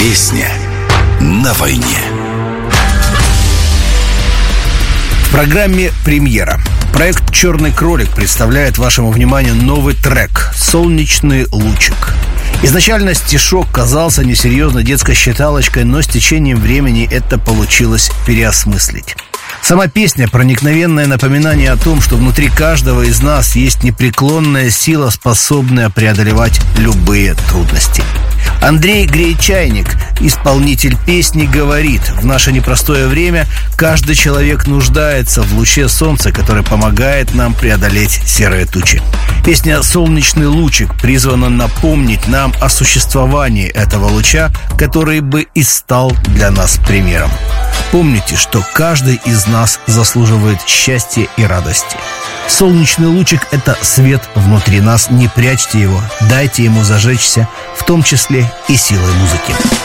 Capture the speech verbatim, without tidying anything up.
Песня на войне. В программе «Премьера» проект «Черный кролик» представляет вашему вниманию новый трек «Солнечный лучик». Изначально стишок казался несерьезной детской считалочкой, но с течением времени это получилось переосмыслить. Сама песня – проникновенное напоминание о том, что внутри каждого из нас есть непреклонная сила, способная преодолевать любые трудности. Андрей Гречайник, исполнитель песни, говорит: в наше непростое время каждый человек нуждается в луче солнца, который помогает нам преодолеть серые тучи. Песня «Солнечный лучик» призвана напомнить нам о существовании этого луча, который бы и стал для нас примером. Помните, что каждый из нас заслуживает счастья и радости. Солнечный лучик – это свет внутри нас. Не прячьте его, дайте ему зажечься, в том числе и силой музыки.